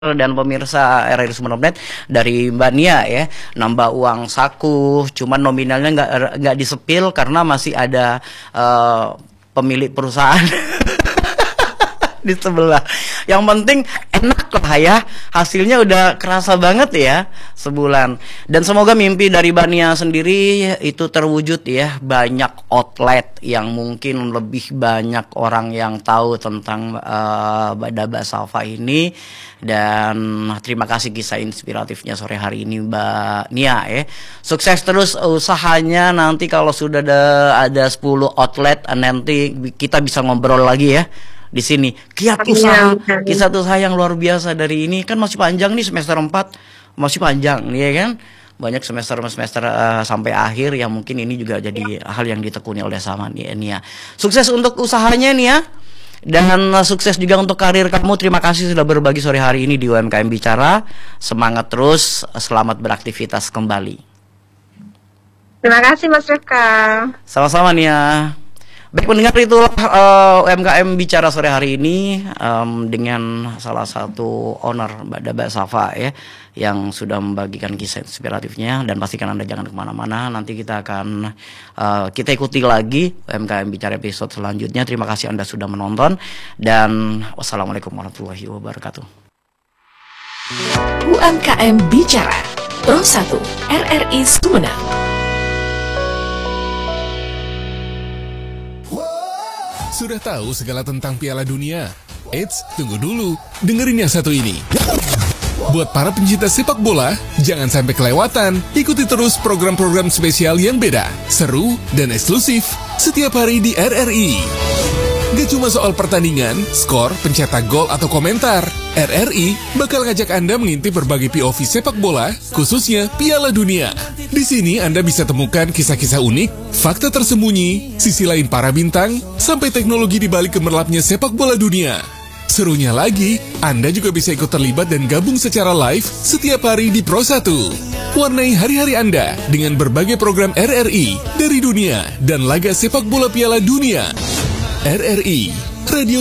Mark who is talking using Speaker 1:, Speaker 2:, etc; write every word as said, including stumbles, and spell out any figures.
Speaker 1: dan pemirsa R R I Sumeneb Net dari Mbak Nia ya, nambah uang saku, cuman nominalnya nggak nggak disepil karena masih ada uh, pemilik perusahaan di sebelah. Yang penting enak lah ya, hasilnya udah kerasa banget ya sebulan. Dan semoga mimpi dari Mbak Nia sendiri itu terwujud ya, banyak outlet yang mungkin lebih banyak orang yang tahu tentang uh, Daba Safa ini. Dan terima kasih kisah inspiratifnya sore hari ini Mbak Nia ya. Sukses terus usahanya, nanti kalau sudah ada, ada sepuluh outlet nanti kita bisa ngobrol lagi ya di sini. Kiat usaha, kisah usaha yang luar biasa dari ini kan masih panjang nih, semester empat masih panjang nih ya kan. Banyak semester-semester uh, sampai akhir yang mungkin ini juga jadi hal yang ditekuni oleh sama Nia. Sukses untuk usahanya nih ya. Dan uh, sukses juga untuk karir kamu. Terima kasih sudah berbagi sore hari ini di U M K M Bicara. Semangat terus, selamat beraktivitas kembali.
Speaker 2: Terima kasih Mas Rifka.
Speaker 1: Sama-sama Nia. Baik pendengar, itulah uh, U M K M Bicara sore hari ini um, dengan salah satu owner Mbak Daba Safa ya, yang sudah membagikan kisah inspiratifnya. Dan pastikan Anda jangan kemana-mana, nanti kita akan uh, kita ikuti lagi U M K M Bicara episode selanjutnya. Terima kasih Anda sudah menonton, dan wassalamualaikum warahmatullahi wabarakatuh.
Speaker 3: U M K M Bicara Pro satu R R I Sumeneb.
Speaker 4: Sudah tahu segala tentang Piala Dunia? Eits, tunggu dulu. Dengerin yang satu ini. Buat para pencinta sepak bola, jangan sampai kelewatan. Ikuti terus program-program spesial yang beda, seru, dan eksklusif setiap hari di R R I. Gak cuma soal pertandingan, skor, pencetak gol, atau komentar. R R I bakal ngajak Anda mengintip berbagai P O V sepak bola, khususnya Piala Dunia. Di sini Anda bisa temukan kisah-kisah unik, fakta tersembunyi, sisi lain para bintang, sampai teknologi di balik gemerlapnya sepak bola dunia. Serunya lagi, Anda juga bisa ikut terlibat dan gabung secara live setiap hari di Pro satu. Warnai hari-hari Anda dengan berbagai program R R I dari dunia dan laga sepak bola Piala Dunia. R R I, Radio